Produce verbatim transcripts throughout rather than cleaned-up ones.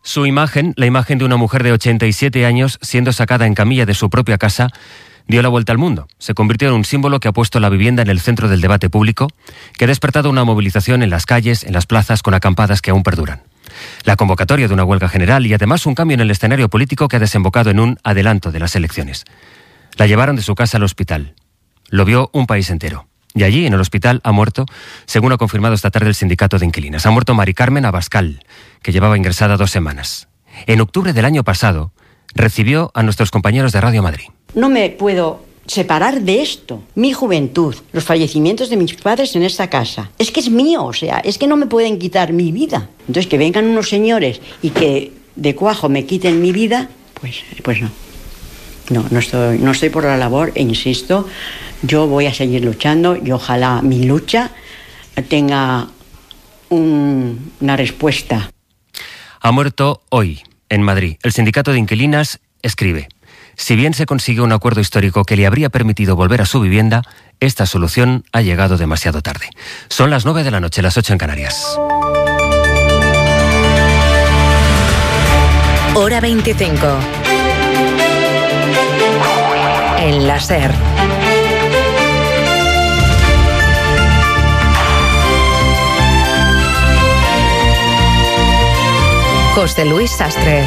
Su imagen, la imagen de una mujer de ochenta y siete años siendo sacada en camilla de su propia casa, dio la vuelta al mundo. Se convirtió en un símbolo que ha puesto la vivienda en el centro del debate público, que ha despertado una movilización en las calles, en las plazas, con acampadas que aún perduran. La convocatoria de una huelga general y además un cambio en el escenario político que ha desembocado en un adelanto de las elecciones. La llevaron de su casa al hospital. Lo vio un país entero. Y allí, en el hospital, ha muerto, según ha confirmado esta tarde el sindicato de inquilinas. Ha muerto Mari Carmen Abascal, que llevaba ingresada dos semanas. En octubre del año pasado, recibió a nuestros compañeros de Radio Madrid. No me puedo separar de esto. Mi juventud, los fallecimientos de mis padres en esta casa. Es que es mío, o sea, es que no me pueden quitar mi vida. Entonces, que vengan unos señores y que de cuajo me quiten mi vida, pues, pues no. No, no estoy, no estoy por la labor e insisto, yo voy a seguir luchando y ojalá mi lucha tenga un, una respuesta. Ha muerto hoy, en Madrid. El sindicato de inquilinas escribe: si bien se consiguió un acuerdo histórico que le habría permitido volver a su vivienda, esta solución ha llegado demasiado tarde. Son las nueve de la noche, las ocho en Canarias. Hora veinticinco. En la SER. José Luis Sastre.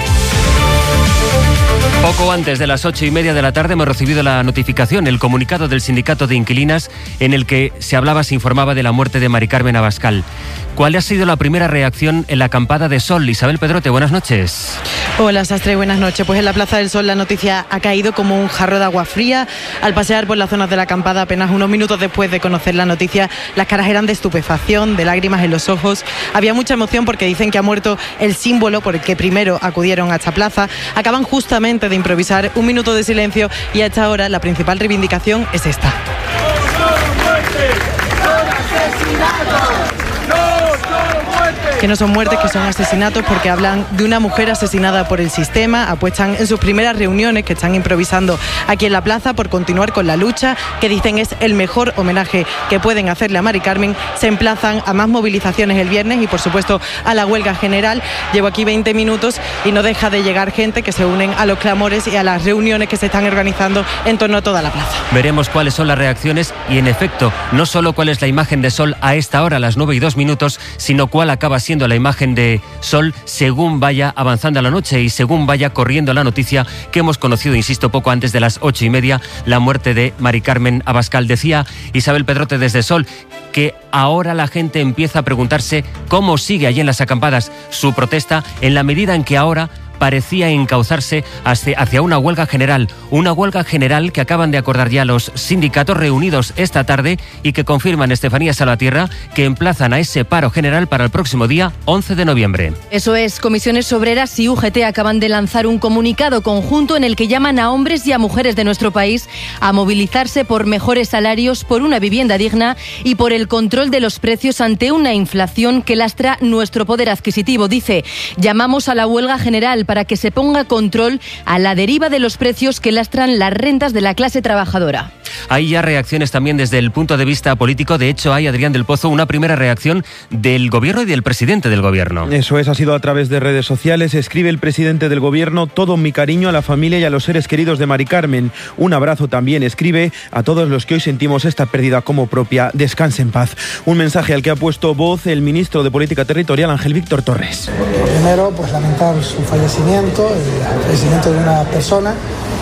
Poco antes de las ocho y media de la tarde hemos recibido la notificación, el comunicado del sindicato de inquilinas en el que se hablaba, se informaba de la muerte de Mari Carmen Abascal. ¿Cuál ha sido la primera reacción en la acampada de Sol? Isabel Pedrote, buenas noches. Hola Sastre, buenas noches. Pues en la Plaza del Sol la noticia ha caído como un jarro de agua fría. Al pasear por las zonas de la acampada apenas unos minutos después de conocer la noticia, las caras eran de estupefacción, de lágrimas en los ojos. Había mucha emoción porque dicen que ha muerto el símbolo por el que primero acudieron a esta plaza. Acaban justamente de improvisar un minuto de silencio y a esta hora la principal reivindicación es esta. ¡No son muertes! ¡Son asesinatos! Que no son muertes, que son asesinatos, porque hablan de una mujer asesinada por el sistema. Apuestan en sus primeras reuniones que están improvisando aquí en la plaza por continuar con la lucha, que dicen es el mejor homenaje que pueden hacerle a Mari Carmen. Se emplazan a más movilizaciones el viernes y por supuesto a la huelga general. Llevo aquí veinte minutos y no deja de llegar gente que se unen a los clamores y a las reuniones que se están organizando en torno a toda la plaza. Veremos cuáles son las reacciones y en efecto, no solo cuál es la imagen de Sol a esta hora, a las nueve y dos minutos, sino cuál acaba siendo la imagen de Sol según vaya avanzando la noche y según vaya corriendo la noticia que hemos conocido, insisto, poco antes de las ocho y media, la muerte de Mari Carmen Abascal. Decía Isabel Pedrote desde Sol que ahora la gente empieza a preguntarse cómo sigue allí en las acampadas su protesta, en la medida en que ahora parecía encauzarse hacia, hacia una huelga general, una huelga general que acaban de acordar ya los sindicatos reunidos esta tarde y que confirman, Estefanía Salvatierra, que emplazan a ese paro general para el próximo día once de noviembre. Eso es, Comisiones Obreras y U G T acaban de lanzar un comunicado conjunto en el que llaman a hombres y a mujeres de nuestro país a movilizarse por mejores salarios, por una vivienda digna y por el control de los precios ante una inflación que lastra nuestro poder adquisitivo. Dice, llamamos a la huelga general para que se ponga control a la deriva de los precios que lastran las rentas de la clase trabajadora. Hay ya reacciones también desde el punto de vista político. De hecho, hay, Adrián del Pozo, una primera reacción del Gobierno y del presidente del Gobierno. Eso es, ha sido a través de redes sociales. Escribe el presidente del Gobierno: todo mi cariño a la familia y a los seres queridos de Mari Carmen. Un abrazo también, escribe, a todos los que hoy sentimos esta pérdida como propia. Descanse en paz. Un mensaje al que ha puesto voz el ministro de Política Territorial, Ángel Víctor Torres. Primero, pues lamentar su fallecimiento, el fallecimiento de una persona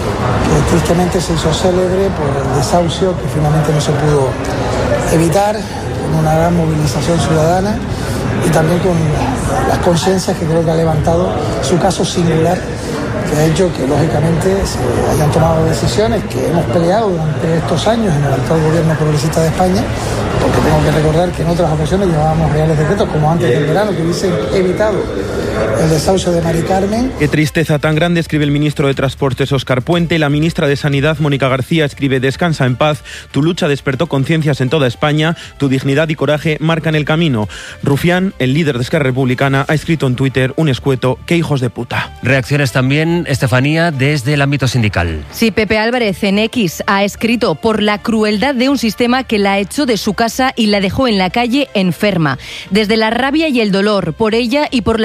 que tristemente se hizo célebre por el desahucio que finalmente no se pudo evitar, con una gran movilización ciudadana y también con las conciencias que creo que ha levantado su caso singular, que ha hecho que lógicamente se hayan tomado decisiones que hemos peleado durante estos años en el actual gobierno progresista de España, porque tengo que recordar que en otras ocasiones llevábamos reales decretos, como antes del verano, que hubiesen evitado el desahucio de Mari Carmen. Qué tristeza tan grande, escribe el ministro de Transportes Óscar Puente. La ministra de Sanidad, Mónica García, escribe: descansa en paz, tu lucha despertó conciencias en toda España, tu dignidad y coraje marcan el camino. Rufián, el líder de Esquerra Republicana, ha escrito en Twitter un escueto: qué hijos de puta. Reacciones también, Estefanía, desde el ámbito sindical. Sí, Pepe Álvarez en X ha escrito: por la crueldad de un sistema que la echó de su casa y la dejó en la calle enferma. Desde la rabia y el dolor, por ella y por las decenas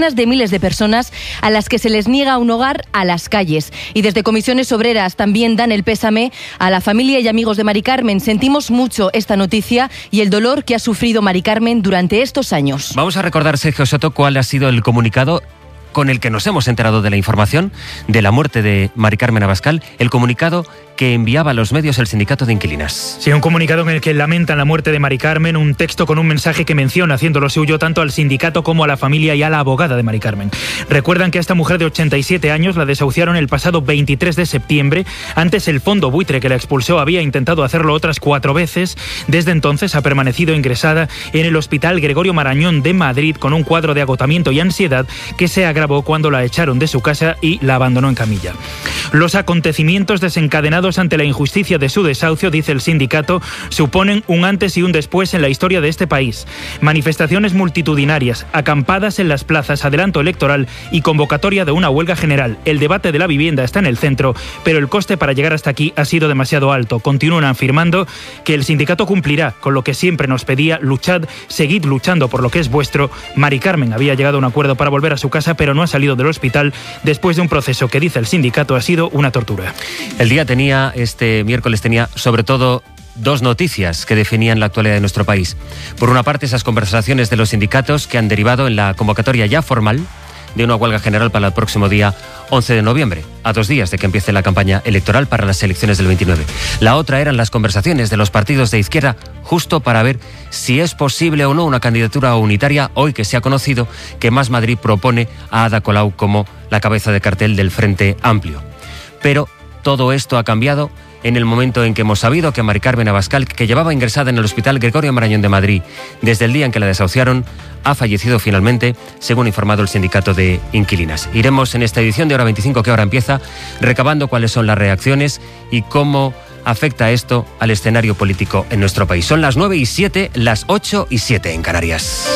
decenas de miles de personas a las que se les niega un hogar a las calles. Y desde Comisiones Obreras también dan el pésame a la familia y amigos de Mari Carmen. Sentimos mucho esta noticia y el dolor que ha sufrido Mari Carmen durante estos años. Vamos a recordar, Sergio Soto, cuál ha sido el comunicado con el que nos hemos enterado de la información de la muerte de Mari Carmen Abascal, el comunicado que enviaba a los medios el sindicato de inquilinas. Sí, un comunicado en el que lamentan la muerte de Mari Carmen, un texto con un mensaje que menciona, haciéndolo suyo, tanto al sindicato como a la familia y a la abogada de Mari Carmen. Recuerdan que a esta mujer de ochenta y siete años la desahuciaron el pasado veintitrés de septiembre. Antes el fondo buitre que la expulsó había intentado hacerlo otras cuatro veces. Desde entonces ha permanecido ingresada en el Hospital Gregorio Marañón de Madrid con un cuadro de agotamiento y ansiedad que se agravó cuando la echaron de su casa y la abandonó en camilla. Los acontecimientos desencadenados ante la injusticia de su desahucio, dice el sindicato, suponen un antes y un después en la historia de este país. Manifestaciones multitudinarias, acampadas en las plazas, adelanto electoral y convocatoria de una huelga general. El debate de la vivienda está en el centro, pero el coste para llegar hasta aquí ha sido demasiado alto. Continúan afirmando que el sindicato cumplirá con lo que siempre nos pedía: luchad, seguid luchando por lo que es vuestro. Mari Carmen había llegado a un acuerdo para volver a su casa, pero no ha salido del hospital después de un proceso que, dice el sindicato, ha sido una tortura. El día tenía Este miércoles tenía sobre todo dos noticias que definían la actualidad de nuestro país. Por una parte, esas conversaciones de los sindicatos que han derivado en la convocatoria ya formal de una huelga general para el próximo día once de noviembre, a dos días de que empiece la campaña electoral para las elecciones del veintinueve. La otra eran las conversaciones de los partidos de izquierda justo para ver si es posible o no una candidatura unitaria, hoy que se ha conocido que Más Madrid propone a Ada Colau como la cabeza de cartel del Frente Amplio. Pero todo esto ha cambiado en el momento en que hemos sabido que Mari Carmen Abascal, que llevaba ingresada en el Hospital Gregorio Marañón de Madrid desde el día en que la desahuciaron, ha fallecido finalmente, según ha informado el sindicato de inquilinas. Iremos en esta edición de Hora veinticinco, que ahora empieza, recabando cuáles son las reacciones y cómo afecta esto al escenario político en nuestro país. Son las nueve y siete, las ocho y siete en Canarias.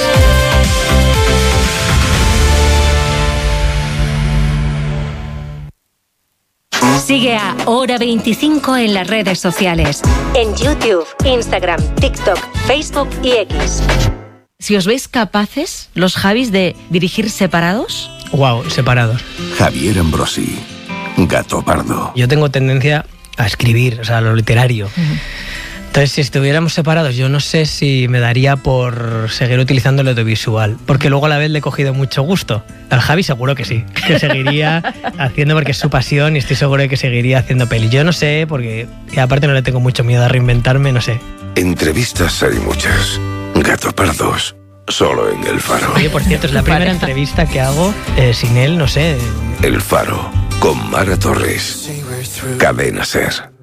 Sigue a Hora veinticinco en las redes sociales. En YouTube, Instagram, TikTok, Facebook y X. Si os veis capaces, los Javis, de dirigir separados. Wow, separados. Javier Ambrosi, Gato Pardo. Yo tengo tendencia a escribir, o sea, a lo literario. Uh-huh. Entonces, si estuviéramos separados, yo no sé si me daría por seguir utilizando el audiovisual, porque luego a la vez le he cogido mucho gusto. Al Javi seguro que sí, que seguiría haciendo, porque es su pasión, y estoy seguro de que seguiría haciendo peli. Yo no sé, porque y aparte no le tengo mucho miedo a reinventarme, no sé. Entrevistas hay muchas. Gato Pardos, solo en El Faro. Oye, por cierto, es la primera entrevista que hago eh, sin él, no sé. El Faro, con Mara Torres. Cadena Ser.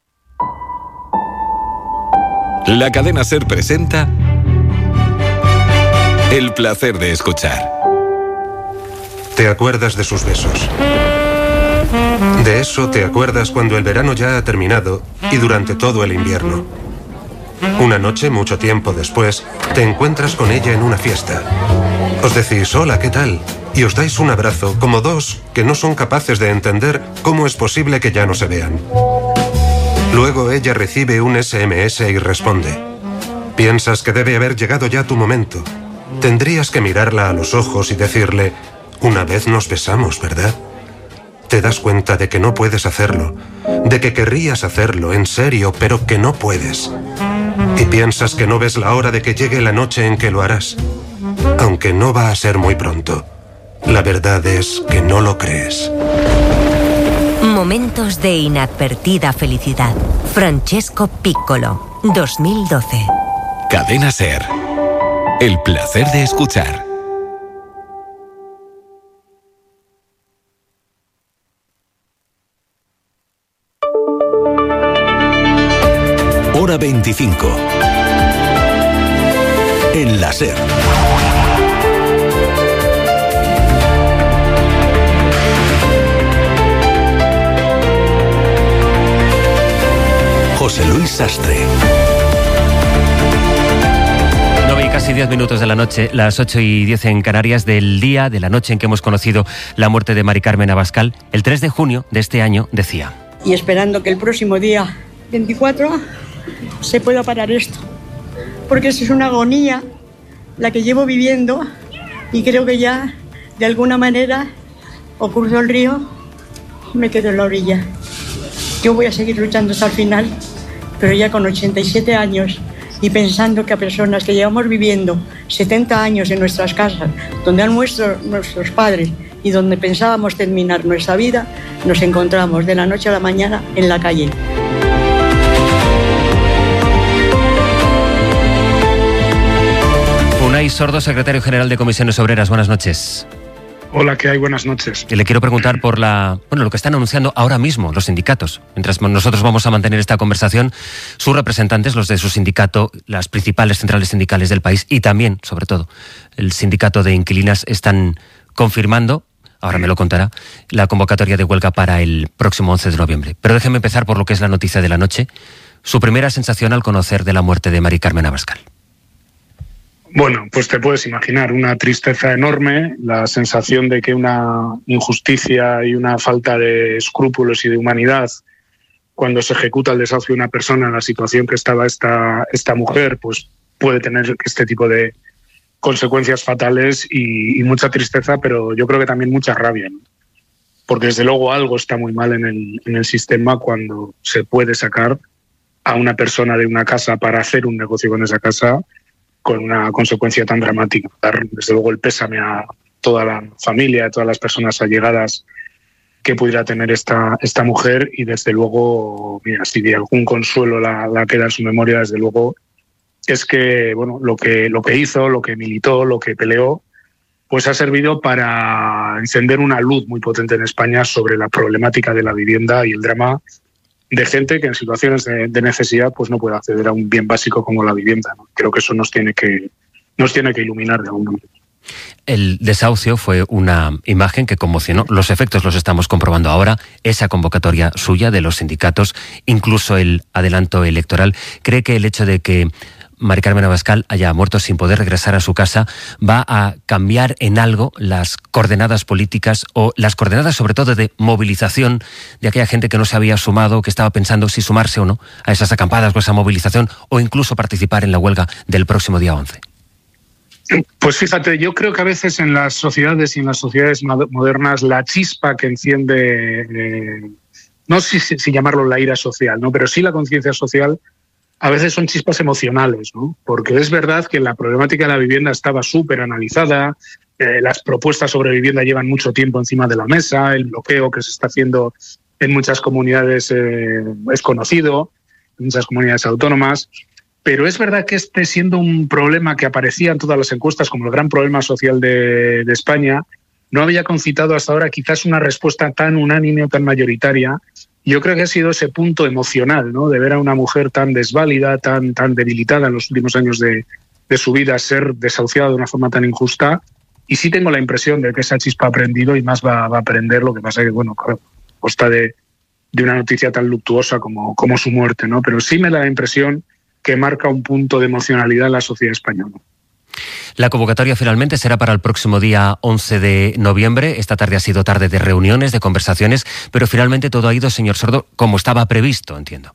La Cadena Ser presenta El placer de escuchar. Te acuerdas de sus besos. De eso te acuerdas cuando el verano ya ha terminado y durante todo el invierno. Una noche, mucho tiempo después, te encuentras con ella en una fiesta. Os decís, hola, ¿qué tal? Y os dais un abrazo, como dos que no son capaces de entender cómo es posible que ya no se vean. Luego ella recibe un ese eme ese y responde. Piensas que debe haber llegado ya tu momento. Tendrías que mirarla a los ojos y decirle, una vez nos besamos, ¿verdad? Te das cuenta de que no puedes hacerlo, de que querrías hacerlo, en serio, pero que no puedes. Y piensas que no ves la hora de que llegue la noche en que lo harás, aunque no va a ser muy pronto. La verdad es que no lo crees. Momentos de inadvertida felicidad. Francesco Piccolo, dos mil doce. Cadena Ser. El placer de escuchar. Hora veinticinco. En la Ser. José Luis Sastre. nueve y casi diez minutos de la noche, las ocho y diez en Canarias, del día, de la noche en que hemos conocido la muerte de Mari Carmen Abascal. El tres de junio de este año decía: y esperando que el próximo día veinticuatro se pueda parar esto, porque es una agonía la que llevo viviendo y creo que ya de alguna manera, o cruzo el río, me quedo en la orilla. Yo voy a seguir luchando hasta el final, pero ya con ochenta y siete años y pensando que a personas que llevamos viviendo setenta años en nuestras casas, donde han muerto nuestros padres y donde pensábamos terminar nuestra vida, nos encontramos de la noche a la mañana en la calle. Unai Sordo, secretario general de Comisiones Obreras, buenas noches. Hola, ¿qué hay? Buenas noches. Le quiero preguntar por la, bueno, lo que están anunciando ahora mismo los sindicatos. Mientras nosotros vamos a mantener esta conversación, sus representantes, los de su sindicato, las principales centrales sindicales del país y también, sobre todo, el sindicato de inquilinas, están confirmando, ahora me lo contará, la convocatoria de huelga para el próximo once de noviembre. Pero déjeme empezar por lo que es la noticia de la noche. Su primera sensación al conocer de la muerte de Mari Carmen Abascal. Bueno, pues te puedes imaginar una tristeza enorme, la sensación de que una injusticia y una falta de escrúpulos y de humanidad, cuando se ejecuta el desahucio de una persona en la situación que estaba esta, esta mujer, pues puede tener este tipo de consecuencias fatales y, y mucha tristeza, pero yo creo que también mucha rabia, ¿no? Porque desde luego algo está muy mal en el, en el sistema cuando se puede sacar a una persona de una casa para hacer un negocio con esa casa, con una consecuencia tan dramática. Dar desde luego el pésame a toda la familia, a todas las personas allegadas que pudiera tener esta, esta mujer y desde luego, mira, si de algún consuelo la, la queda en su memoria, desde luego, es que bueno, lo que, lo que hizo, lo que militó, lo que peleó, pues ha servido para encender una luz muy potente en España sobre la problemática de la vivienda y el drama de gente que en situaciones de, de necesidad pues no puede acceder a un bien básico como la vivienda, ¿no? Creo que eso nos tiene que, nos tiene que iluminar de alguna manera. El desahucio fue una imagen que conmocionó. Los efectos los estamos comprobando ahora. Esa convocatoria suya de los sindicatos, incluso el adelanto electoral. ¿Cree que el hecho de que Mari Carmen Abascal haya muerto sin poder regresar a su casa va a cambiar en algo las coordenadas políticas o las coordenadas sobre todo de movilización de aquella gente que no se había sumado, que estaba pensando si sumarse o no a esas acampadas o esa movilización o incluso participar en la huelga del próximo día once? Pues fíjate, yo creo que a veces en las sociedades y en las sociedades modernas la chispa que enciende, eh, no sé si, si llamarlo la ira social, ¿no? Pero sí la conciencia social, a veces son chispas emocionales, ¿no? Porque es verdad que la problemática de la vivienda estaba súper analizada, eh, las propuestas sobre vivienda llevan mucho tiempo encima de la mesa, el bloqueo que se está haciendo en muchas comunidades eh, es conocido, en muchas comunidades autónomas, pero es verdad que este, siendo un problema que aparecía en todas las encuestas como el gran problema social de, de España, no había concitado hasta ahora quizás una respuesta tan unánime o tan mayoritaria. Yo creo que ha sido ese punto emocional, ¿no? De ver a una mujer tan desválida, tan, tan debilitada en los últimos años de, de su vida ser desahuciada de una forma tan injusta. Y sí tengo la impresión de que esa chispa ha aprendido y más va, va a aprender. Lo que pasa que, bueno, claro, consta de, de una noticia tan luctuosa como, como su muerte, ¿no? Pero sí me da la impresión que marca un punto de emocionalidad en la sociedad española. La convocatoria finalmente será para el próximo día once de noviembre. Esta tarde ha sido tarde de reuniones, de conversaciones, pero finalmente todo ha ido, señor Sordo, como estaba previsto, entiendo.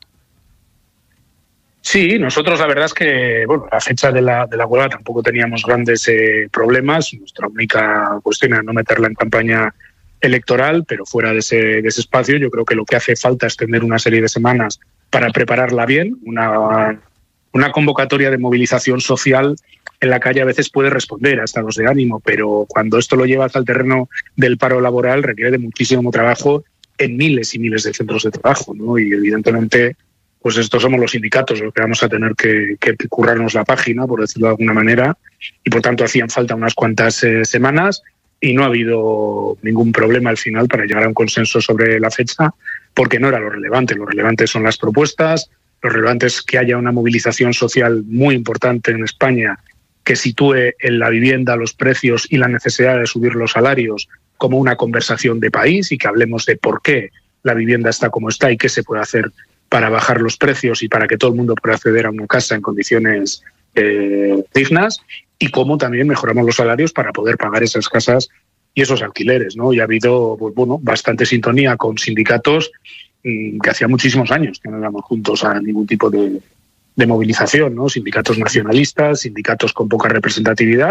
Sí, nosotros la verdad es que bueno, la fecha de la, de la huelga tampoco teníamos grandes eh, problemas. Nuestra única cuestión era no meterla en campaña electoral, pero fuera de ese, de ese espacio yo creo que lo que hace falta es tener una serie de semanas para prepararla bien. Una, una convocatoria de movilización social en la calle a veces puede responder a estados de ánimo, pero cuando esto lo llevas al terreno del paro laboral requiere de muchísimo trabajo en miles y miles de centros de trabajo, ¿no? Y evidentemente, pues estos somos los sindicatos los que vamos a tener que, que currarnos la página, por decirlo de alguna manera, y por tanto hacían falta unas cuantas eh, semanas y no ha habido ningún problema al final para llegar a un consenso sobre la fecha, porque no era lo relevante. Lo relevante son las propuestas, lo relevante es que haya una movilización social muy importante en España que sitúe en la vivienda los precios y la necesidad de subir los salarios como una conversación de país y que hablemos de por qué la vivienda está como está y qué se puede hacer para bajar los precios y para que todo el mundo pueda acceder a una casa en condiciones eh, dignas y cómo también mejoramos los salarios para poder pagar esas casas y esos alquileres, ¿no? Y ha habido pues, bueno, bastante sintonía con sindicatos mmm, que hacía muchísimos años que no íbamos juntos a ningún tipo de... de movilización, ¿no? Sindicatos nacionalistas, sindicatos con poca representatividad,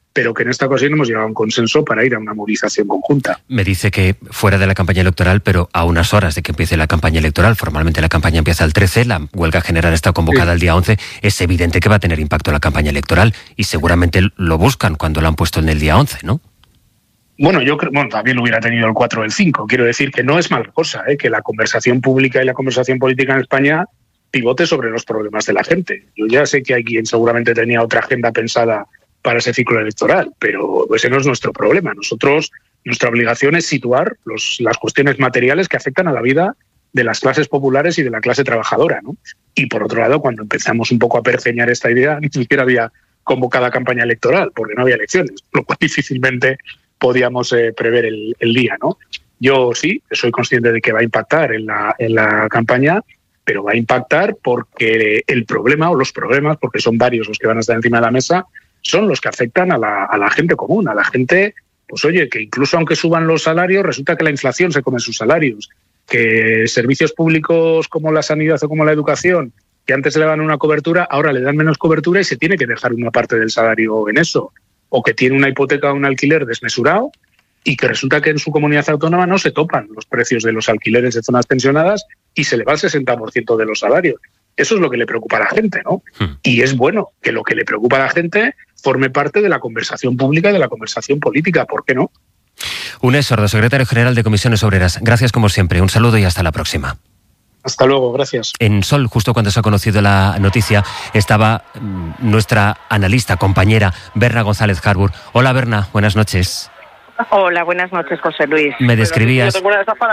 pero que en esta ocasión hemos llegado a un consenso para ir a una movilización conjunta. Me dice que fuera de la campaña electoral, pero a unas horas de que empiece la campaña electoral, formalmente la campaña empieza el trece, la huelga general está convocada sí. el día once, es evidente que va a tener impacto la campaña electoral y seguramente lo buscan cuando lo han puesto en el día once, ¿no? Bueno, yo creo, bueno, también lo hubiera tenido el cuatro o el cinco. Quiero decir que no es mala cosa, ¿eh? que la conversación pública y la conversación política en España pivote sobre los problemas de la gente. Yo ya sé que hay quien seguramente tenía otra agenda pensada para ese ciclo electoral, pero ese no es nuestro problema. Nosotros, nuestra obligación es situar los, las cuestiones materiales que afectan a la vida de las clases populares y de la clase trabajadora, ¿no? Y por otro lado, cuando empezamos un poco a pergeñar esta idea, ni siquiera había convocada campaña electoral, porque no había elecciones, lo cual difícilmente podíamos eh, prever el, el día, ¿no? Yo sí, soy consciente de que va a impactar en la, en la campaña, pero va a impactar porque el problema o los problemas, porque son varios los que van a estar encima de la mesa, son los que afectan a la, a la gente común, a la gente, pues oye, que incluso aunque suban los salarios, resulta que la inflación se come sus salarios, que servicios públicos como la sanidad o como la educación, que antes le daban una cobertura, ahora le dan menos cobertura y se tiene que dejar una parte del salario en eso, o que tiene una hipoteca o un alquiler desmesurado y que resulta que en su comunidad autónoma no se topan los precios de los alquileres de zonas pensionadas y se le va el sesenta por ciento de los salarios. Eso es lo que le preocupa a la gente, ¿no? Hmm. Y es bueno que lo que le preocupa a la gente forme parte de la conversación pública y de la conversación política, ¿por qué no? Unés Sordo, secretario general de Comisiones Obreras. Gracias como siempre, un saludo y hasta la próxima. Hasta luego, gracias. En Sol, justo cuando se ha conocido la noticia, estaba nuestra analista, compañera, Berna González Harbour. Hola, Berna, buenas noches. Hola, buenas noches, José Luis. Me describías,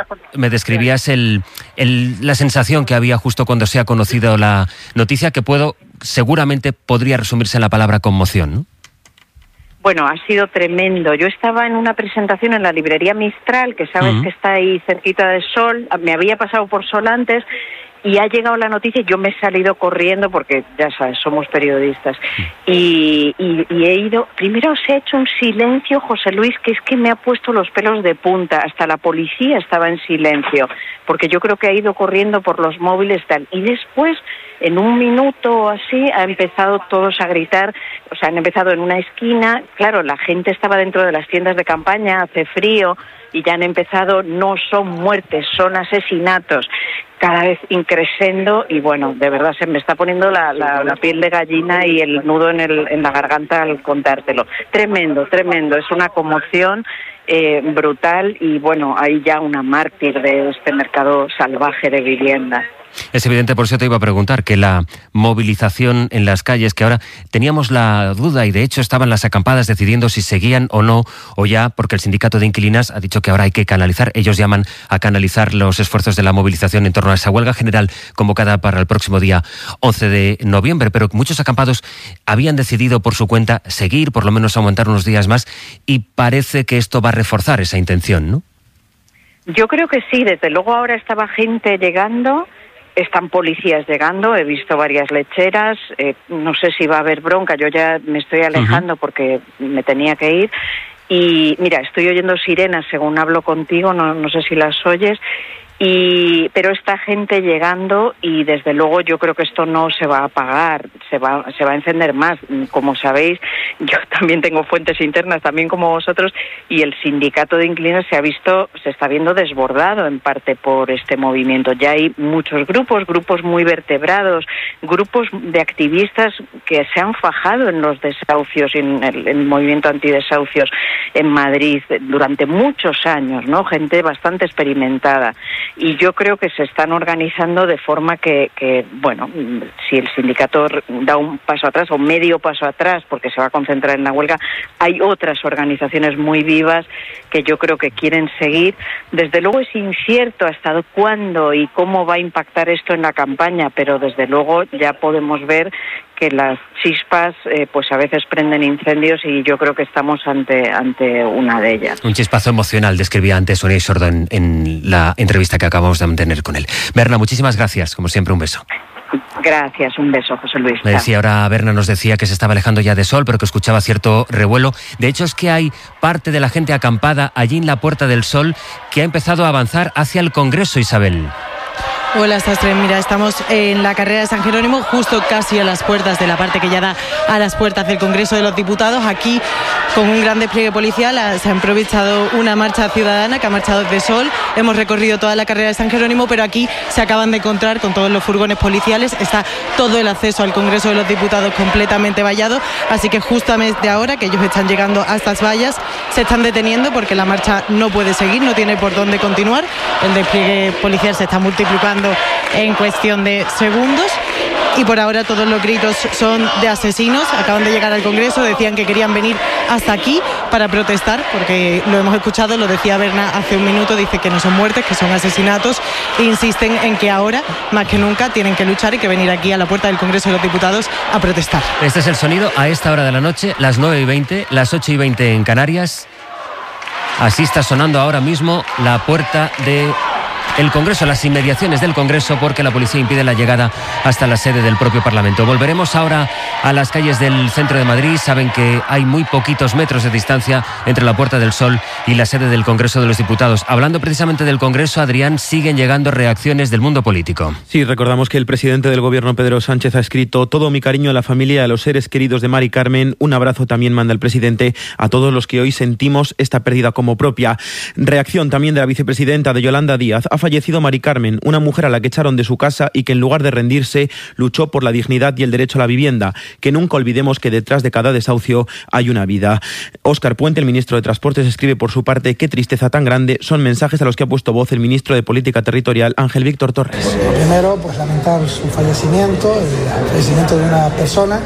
me describías el, el, la sensación que había justo cuando se ha conocido la noticia, que puedo, seguramente podría resumirse en la palabra conmoción, ¿no? Bueno, ha sido tremendo. Yo estaba en una presentación en la librería Mistral, que sabes uh-huh. que está ahí cerquita de Sol. Me había pasado por Sol antes y ha llegado la noticia y yo me he salido corriendo porque, ya sabes, somos periodistas. Y, y, y he ido... Primero se ha hecho un silencio, José Luis, que es que me ha puesto los pelos de punta. Hasta la policía estaba en silencio, porque yo creo que ha ido corriendo por los móviles tal. Y después... En un minuto así ha empezado todos a gritar, o sea, han empezado en una esquina, claro, la gente estaba dentro de las tiendas de campaña, hace frío, y ya han empezado, no son muertes, son asesinatos, cada vez increciendo, y bueno, de verdad se me está poniendo la, la, la piel de gallina y el nudo en, el, en la garganta al contártelo. Tremendo, tremendo, es una conmoción eh, brutal, y bueno, hay ya una mártir de este mercado salvaje de vivienda. Es evidente, por eso te iba a preguntar, que la movilización en las calles, que ahora teníamos la duda y de hecho estaban las acampadas decidiendo si seguían o no, o ya, porque el sindicato de inquilinas ha dicho que ahora hay que canalizar, ellos llaman a canalizar los esfuerzos de la movilización en torno a esa huelga general convocada para el próximo día once de noviembre, pero muchos acampados habían decidido por su cuenta seguir, por lo menos aguantar unos días más, y parece que esto va a reforzar esa intención, ¿no? Yo creo que sí, desde luego ahora estaba gente llegando. Están policías llegando, he visto varias lecheras, eh, no sé si va a haber bronca, yo ya me estoy alejando uh-huh. porque me tenía que ir. Y mira, estoy oyendo sirenas según hablo contigo, no, no sé si las oyes, y pero esta gente llegando y desde luego yo creo que esto no se va a apagar, se va, se va a encender más. Como sabéis, yo también tengo fuentes internas, también como vosotros, y el sindicato de inquilinos se ha visto, se está viendo desbordado en parte por este movimiento. Ya hay muchos grupos, grupos muy vertebrados, grupos de activistas que se han fajado en los desahucios, en el, en el movimiento antidesahucios en Madrid durante muchos años, ¿no? Gente bastante experimentada. Y yo creo que se están organizando de forma que, que, bueno, si el sindicato da un paso atrás o medio paso atrás porque se va a concentrar en la huelga, hay otras organizaciones muy vivas que yo creo que quieren seguir. Desde luego es incierto hasta cuándo y cómo va a impactar esto en la campaña, pero desde luego ya podemos ver que las chispas eh, pues a veces prenden incendios y yo creo que estamos ante ante una de ellas. Un chispazo emocional, describía antes Unés Sordo en, en la entrevista que acabamos de mantener con él. Berna, muchísimas gracias, como siempre un beso. Gracias, un beso, José Luis. Me decía ahora, Berna nos decía que se estaba alejando ya de Sol, pero que escuchaba cierto revuelo. De hecho, es que hay parte de la gente acampada allí en la Puerta del Sol que ha empezado a avanzar hacia el Congreso, Isabel. Hola, Sastre. Mira, estamos en la carrera de San Jerónimo, justo casi a las puertas de la parte que ya da a las puertas del Congreso de los Diputados. Aquí, con un gran despliegue policial, se ha improvisado una marcha ciudadana que ha marchado desde Sol. Hemos recorrido toda la carrera de San Jerónimo, pero aquí se acaban de encontrar con todos los furgones policiales. Está todo el acceso al Congreso de los Diputados completamente vallado, así que justamente ahora que ellos están llegando a estas vallas, se están deteniendo porque la marcha no puede seguir, no tiene por dónde continuar. El despliegue policial se está multiplicando en cuestión de segundos y por ahora todos los gritos son de asesinos. Acaban de llegar al Congreso, decían que querían venir hasta aquí para protestar, porque lo hemos escuchado, lo decía Berna hace un minuto, dice que no son muertes, que son asesinatos, e insisten en que ahora, más que nunca, tienen que luchar y que venir aquí a la puerta del Congreso de los Diputados a protestar. Este es el sonido a esta hora de la noche, las nueve y veinte, las ocho y veinte en Canarias. Así está sonando ahora mismo la puerta de el Congreso, las inmediaciones del Congreso, porque la policía impide la llegada hasta la sede del propio Parlamento. Volveremos ahora a las calles del centro de Madrid. Saben que hay muy poquitos metros de distancia entre la Puerta del Sol y la sede del Congreso de los Diputados. Hablando precisamente del Congreso, Adrián, siguen llegando reacciones del mundo político. Sí, recordamos que el presidente del Gobierno, Pedro Sánchez, ha escrito: todo mi cariño a la familia y a los seres queridos de Mari Carmen. Un abrazo también manda el presidente a todos los que hoy sentimos esta pérdida como propia. Reacción también de la vicepresidenta, de Yolanda Díaz. Ha fallecido Mari Carmen, una mujer a la que echaron de su casa y que en lugar de rendirse luchó por la dignidad y el derecho a la vivienda. Que nunca olvidemos que detrás de cada desahucio hay una vida. Óscar Puente, el ministro de Transportes, escribe por su parte: qué tristeza tan grande. Son mensajes a los que ha puesto voz el ministro de Política Territorial, Ángel Víctor Torres. Primero, pues lamentar su fallecimiento, el fallecimiento de una persona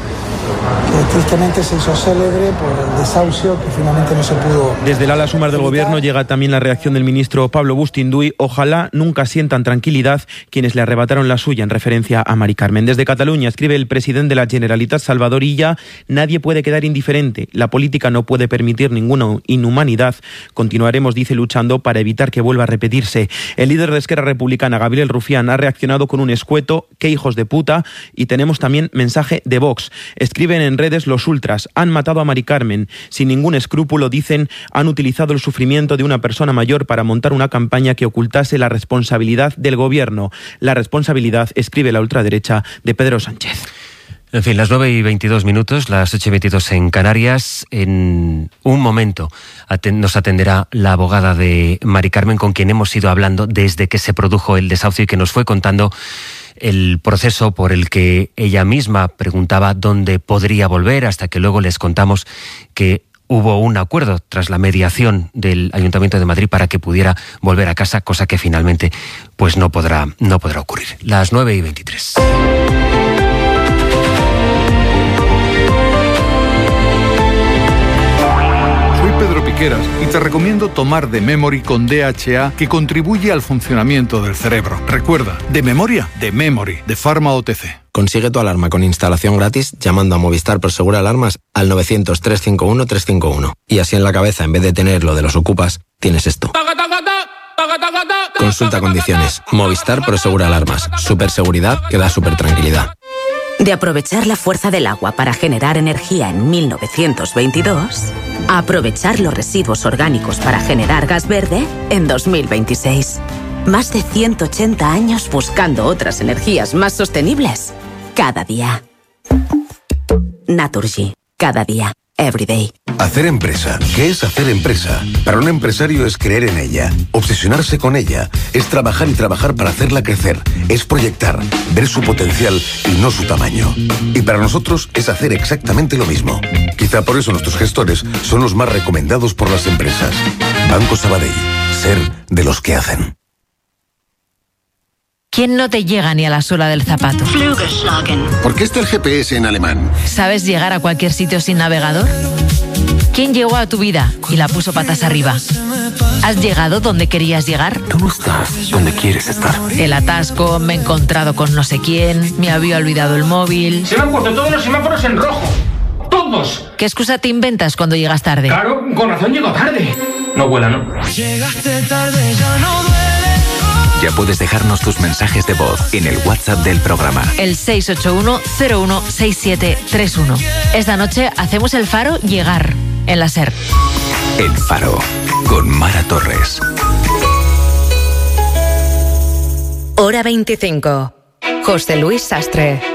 que tristemente se hizo célebre por el desahucio que finalmente no se pudo. Desde el ala sumar del Gobierno llega también la reacción del ministro Pablo Bustinduy. Ojalá nunca sientan tranquilidad quienes le arrebataron la suya, en referencia a Mari Carmen. Desde Cataluña escribe el presidente de la Generalitat, Salvador Illa: nadie puede quedar indiferente. La política no puede permitir ninguna inhumanidad. Continuaremos, dice, luchando para evitar que vuelva a repetirse. El líder de Esquerra Republicana, Gabriel Rufián, ha reaccionado con un escueto: qué hijos de puta. Y tenemos también mensaje de Vox. Escriben en redes los ultras: han matado a Mari Carmen. Sin ningún escrúpulo, dicen, han utilizado el sufrimiento de una persona mayor para montar una campaña que ocultase la responsabilidad del Gobierno. La responsabilidad, escribe la ultraderecha, de Pedro Sánchez. En fin, las nueve y veintidós minutos, las ocho y veintidós en Canarias. En un momento nos atenderá la abogada de Mari Carmen, con quien hemos ido hablando desde que se produjo el desahucio y que nos fue contando el proceso por el que ella misma preguntaba dónde podría volver, hasta que luego les contamos que hubo un acuerdo tras la mediación del Ayuntamiento de Madrid para que pudiera volver a casa, cosa que finalmente pues no podrá, no podrá ocurrir. Las nueve y veintitrés. Pedro Piqueras y te recomiendo tomar The Memory con D H A, que contribuye al funcionamiento del cerebro. Recuerda, de memoria, The Memory, de Pharma O T C. Consigue tu alarma con instalación gratis llamando a Movistar Prosegur Alarmas al novecientos, trescientos cincuenta y uno, trescientos cincuenta y uno. Y así en la cabeza, en vez de tener lo de los ocupas, tienes esto. Consulta condiciones. Movistar Prosegur Alarmas. Superseguridad que da super tranquilidad. De aprovechar la fuerza del agua para generar energía en mil novecientos veintidós, a aprovechar los residuos orgánicos para generar gas verde en dos mil veintiséis. Más de ciento ochenta años buscando otras energías más sostenibles. Cada día. Naturgy. Cada día. Every day. Hacer empresa. ¿Qué es hacer empresa? Para un empresario es creer en ella, obsesionarse con ella, es trabajar y trabajar para hacerla crecer, es proyectar, ver su potencial y no su tamaño. Y para nosotros es hacer exactamente lo mismo. Quizá por eso nuestros gestores son los más recomendados por las empresas. Banco Sabadell. Ser de los que hacen. ¿Quién no te llega ni a la suela del zapato? ¿Por qué está el G P S en alemán? ¿Sabes llegar a cualquier sitio sin navegador? ¿Quién llegó a tu vida y la puso patas arriba? ¿Has llegado donde querías llegar? Tú no estás donde quieres estar. El atasco, me he encontrado con no sé quién, me había olvidado el móvil. Se me han puesto todos los semáforos en rojo. ¡Todos! ¿Qué excusa te inventas cuando llegas tarde? Claro, con razón llego tarde. No vuela, ¿no? Llegaste tarde, ya no duele. Ya puedes dejarnos tus mensajes de voz en el WhatsApp del programa. El seis ocho uno, cero uno, seis siete tres uno. Esta noche hacemos el Faro llegar en la SER. El Faro, con Mara Torres. Hora veinticinco. José Luis Sastre.